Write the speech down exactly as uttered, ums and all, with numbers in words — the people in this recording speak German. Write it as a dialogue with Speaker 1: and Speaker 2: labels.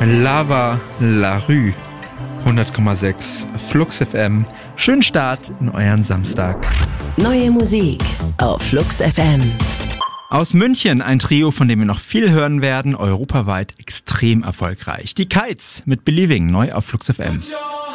Speaker 1: Lava La Rue, hundert Komma sechs Flux F M. Schönen Start in euren Samstag.
Speaker 2: Neue Musik auf Flux F M.
Speaker 1: Aus München ein Trio, von dem wir noch viel hören werden, europaweit extrem erfolgreich. Die Kites mit Believing, neu auf Flux F M.